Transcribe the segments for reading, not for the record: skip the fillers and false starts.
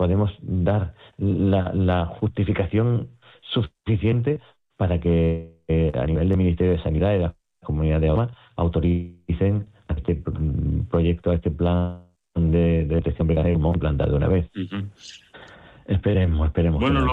podemos dar la justificación suficiente para que a nivel del Ministerio de Sanidad y de la Comunidad de Madrid autoricen este proyecto, este plan de detección precoz de pulmón plantar de una vez. Uh-huh. Esperemos. Bueno,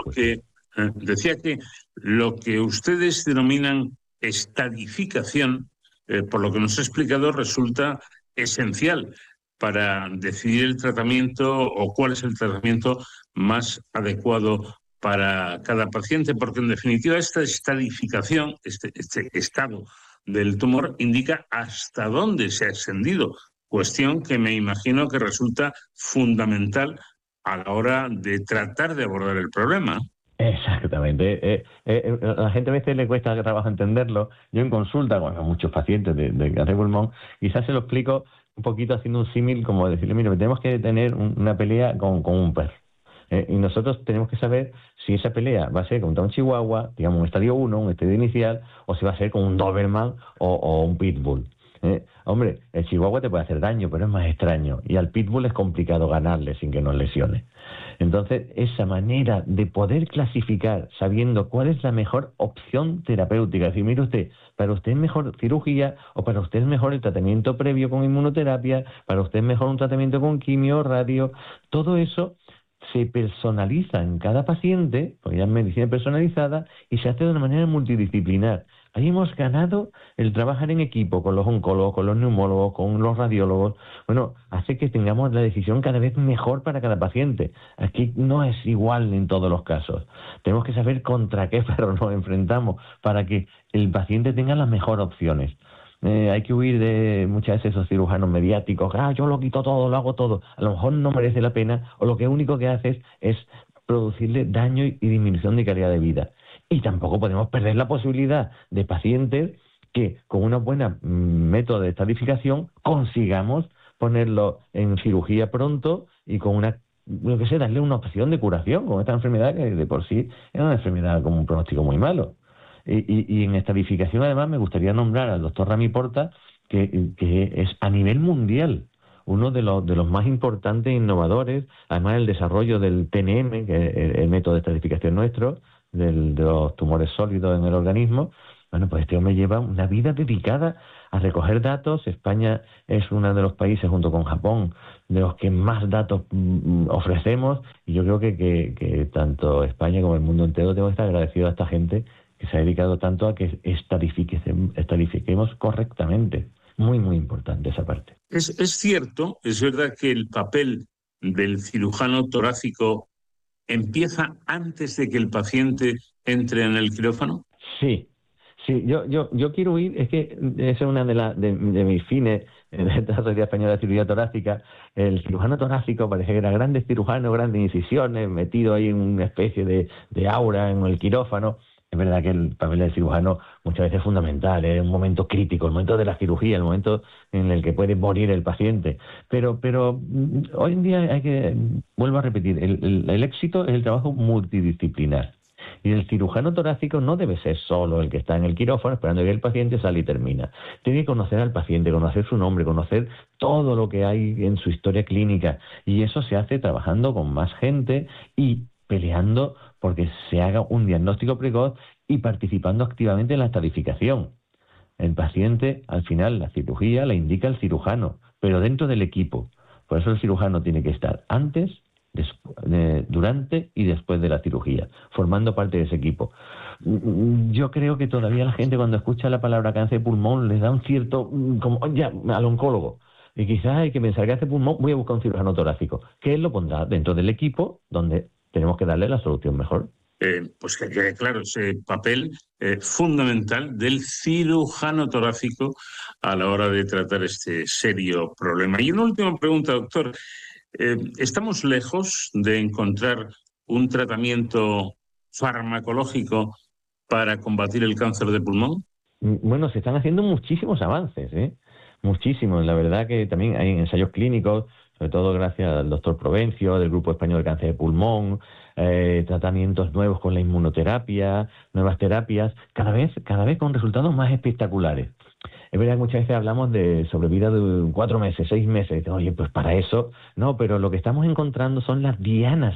decía que lo que ustedes denominan estadificación, por lo que nos ha explicado, resulta esencial para decidir el tratamiento o cuál es el tratamiento más adecuado para cada paciente, porque en definitiva esta estadificación, este estado del tumor, indica hasta dónde se ha extendido, cuestión que me imagino que resulta fundamental a la hora de tratar de abordar el problema. Exactamente. A la gente a veces le cuesta trabajo entenderlo. Yo en consulta con muchos pacientes de cáncer de pulmón, quizás se lo explico un poquito haciendo un símil, como decirle, mira, tenemos que tener una pelea con un perro. Y nosotros tenemos que saber si esa pelea va a ser contra un chihuahua, digamos un estadio 1, un estadio inicial, o si va a ser con un Doberman o un pitbull. Hombre, el chihuahua te puede hacer daño, pero es más extraño. Y al pitbull es complicado ganarle sin que nos lesione. Entonces, esa manera de poder clasificar sabiendo cuál es la mejor opción terapéutica, es decir, mire usted, para usted es mejor cirugía o para usted es mejor el tratamiento previo con inmunoterapia, para usted es mejor un tratamiento con quimio, radio, todo eso se personaliza en cada paciente, porque ya es medicina personalizada, y se hace de una manera multidisciplinar. Ahí hemos ganado el trabajar en equipo con los oncólogos, con los neumólogos, con los radiólogos. Bueno, hace que tengamos la decisión cada vez mejor para cada paciente. Aquí no es igual en todos los casos. Tenemos que saber contra qué perro nos enfrentamos para que el paciente tenga las mejores opciones. Hay que huir de muchas veces esos cirujanos mediáticos. Yo lo quito todo, lo hago todo. A lo mejor no merece la pena, o lo que único que haces es producirle daño y disminución de calidad de vida. Y tampoco podemos perder la posibilidad de pacientes que con una buena método de estadificación consigamos ponerlo en cirugía pronto y con darle una opción de curación con esta enfermedad que de por sí es una enfermedad con un pronóstico muy malo. Y en estadificación además me gustaría nombrar al doctor Rami Porta, que es a nivel mundial uno de los más importantes e innovadores, además el desarrollo del TNM, que es el método de estadificación nuestro, de los tumores sólidos en el organismo. Bueno, pues este hombre lleva una vida dedicada a recoger datos. España es uno de los países, junto con Japón, de los que más datos ofrecemos, y yo creo que tanto España como el mundo entero tengo que estar agradecido a esta gente que se ha dedicado tanto a que estadifiquemos correctamente. Muy, muy importante esa parte. Es cierto, es verdad que el papel del cirujano torácico empieza antes de que el paciente entre en el quirófano. Sí, yo quiero ir, es que esa es una de mis fines de esta Sociedad Española de Cirugía Torácica. El cirujano torácico parece que era grandes cirujanos, grandes incisiones, metido ahí en una especie de aura en el quirófano. Es verdad que el papel del cirujano muchas veces es fundamental, es un momento crítico, el momento de la cirugía, el momento en el que puede morir el paciente. Pero hoy en día vuelvo a repetir, el éxito es el trabajo multidisciplinar. Y el cirujano torácico no debe ser solo el que está en el quirófano esperando que el paciente sale y termina. Tiene que conocer al paciente, conocer su nombre, conocer todo lo que hay en su historia clínica. Y eso se hace trabajando con más gente y peleando porque se haga un diagnóstico precoz y participando activamente en la estadificación. El paciente, al final, la cirugía la indica el cirujano, pero dentro del equipo. Por eso el cirujano tiene que estar antes, durante y después de la cirugía, formando parte de ese equipo. Yo creo que todavía la gente, cuando escucha la palabra cáncer de pulmón, les da un cierto, como ya, al oncólogo. Y quizás hay que pensar que cáncer de pulmón, voy a buscar un cirujano torácico, que él lo pondrá dentro del equipo donde tenemos que darle la solución mejor. Pues que quede claro ese papel fundamental del cirujano torácico a la hora de tratar este serio problema. Y una última pregunta, doctor. ¿Estamos lejos de encontrar un tratamiento farmacológico para combatir el cáncer de pulmón? Bueno, se están haciendo muchísimos avances, muchísimos. La verdad que también hay ensayos clínicos, sobre todo gracias al doctor Provencio, del Grupo Español de Cáncer de Pulmón, tratamientos nuevos con la inmunoterapia, nuevas terapias, cada vez con resultados más espectaculares. Es verdad que muchas veces hablamos de sobrevida de 4 meses, 6 meses. Oye, pues para eso, no, pero lo que estamos encontrando son las dianas